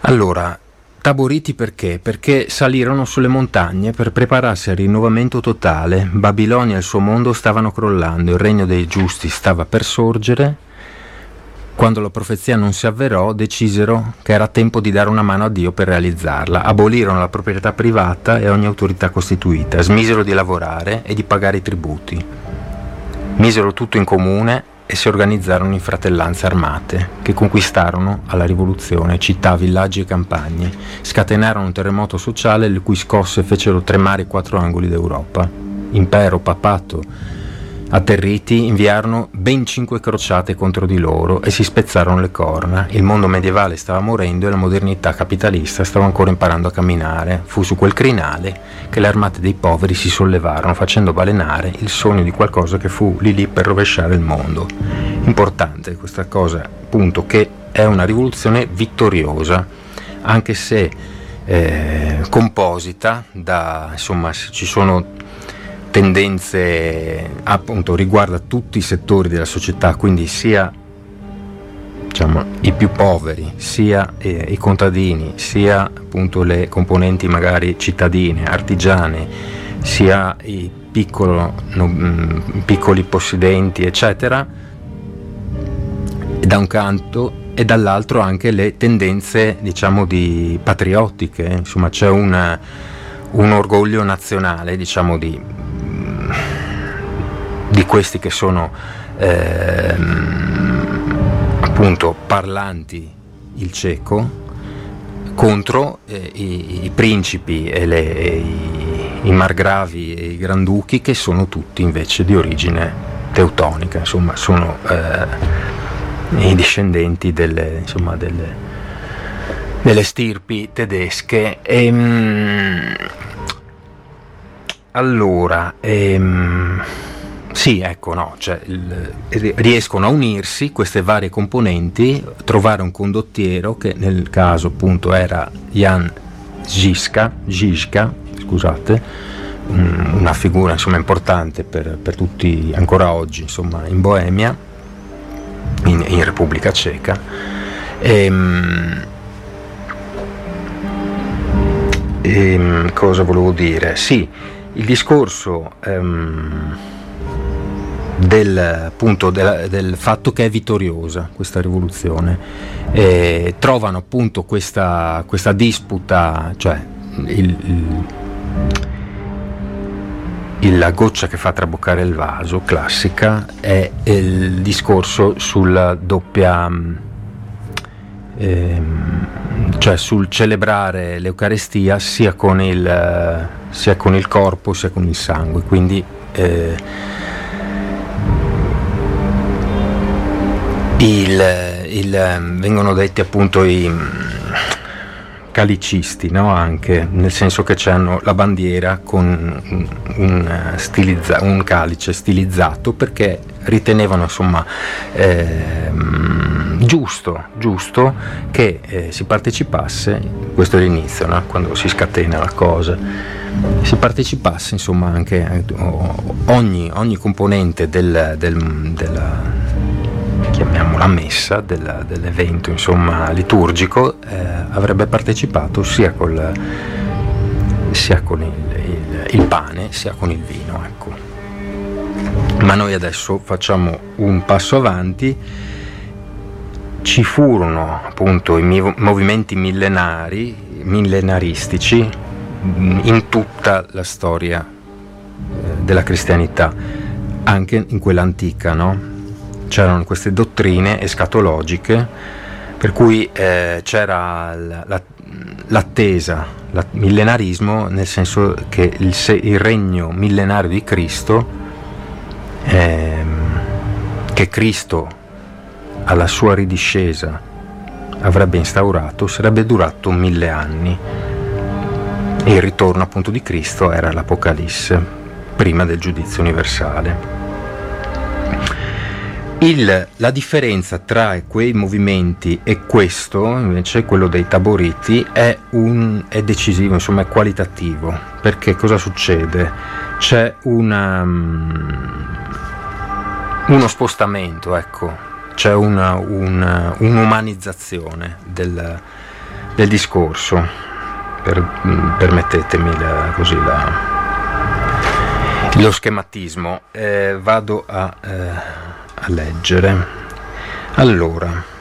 Allora, Taboriti perché? Perché salirono sulle montagne per prepararsi al rinnovamento totale. Babilonia e il suo mondo stavano crollando, il regno dei giusti stava per sorgere. Quando la profezia non si avverò, decisero che era tempo di dare una mano a Dio per realizzarla. Abolirono la proprietà privata e ogni autorità costituita, smisero di lavorare e di pagare i tributi. Misero tutto in comune e si organizzarono in fratellanze armate, che conquistarono alla rivoluzione città, villaggi e campagne. Scatenarono un terremoto sociale le cui scosse fecero tremare i 4 angoli d'Europa. Impero, papato, atterriti, inviarono ben 5 crociate contro di loro e si spezzarono le corna. Il mondo medievale stava morendo e la modernità capitalista stava ancora imparando a camminare. Fu su quel crinale che le armate dei poveri si sollevarono, facendo balenare il sogno di qualcosa che fu lì per rovesciare il mondo. Importante questa cosa, appunto, che è una rivoluzione vittoriosa, anche se composita da, insomma, ci sono tendenze, appunto, riguarda tutti i settori della società, quindi sia, diciamo, i più poveri, sia i contadini, sia appunto le componenti magari cittadine, artigiane, sia i piccoli possidenti, eccetera, da un canto, e dall'altro anche le tendenze, diciamo, di patriottiche. Insomma, c'è un orgoglio nazionale, diciamo, di questi che sono appunto parlanti il ceco contro i principi e i margravi e i granduchi, che sono tutti invece di origine teutonica. Insomma, sono i discendenti delle stirpi tedesche. Allora, sì, ecco, no, cioè riescono a unirsi queste varie componenti, trovare un condottiero che nel caso appunto era Jan Žižka, scusate, una figura, insomma, importante per tutti ancora oggi, insomma, in Boemia, in Repubblica Ceca. Cosa volevo dire? Sì, il discorso del fatto che è vittoriosa questa rivoluzione, trovano appunto questa disputa, cioè la goccia che fa traboccare il vaso classica è il discorso sulla doppia, cioè sul celebrare l'Eucaristia sia con il corpo sia con il sangue. Quindi vengono detti appunto i calicisti, no? Anche nel senso che hanno la bandiera con un calice stilizzato, perché ritenevano, insomma, giusto che si partecipasse, questo è l'inizio, no? Quando si scatena la cosa, si partecipasse, insomma, anche ogni componente della chiamiamola messa, dell'evento, insomma, liturgico, avrebbe partecipato sia con il pane sia con il vino, ecco. Ma noi adesso facciamo un passo avanti. Ci furono appunto i movimenti millenaristici in tutta la storia della cristianità, anche in quella antica, no? C'erano queste dottrine escatologiche per cui c'era l'attesa, il millenarismo, nel senso che il regno millenario di Cristo, che Cristo alla sua ridiscesa avrebbe instaurato, sarebbe durato 1000 anni, e il ritorno appunto di Cristo era l'Apocalisse, prima del giudizio universale. La differenza tra quei movimenti e questo, invece, quello dei Taboriti, è decisivo, insomma, è qualitativo, perché cosa succede? C'è uno spostamento, ecco, c'è un'umanizzazione del discorso, permettetemi lo schematismo. Vado a leggere. Allora,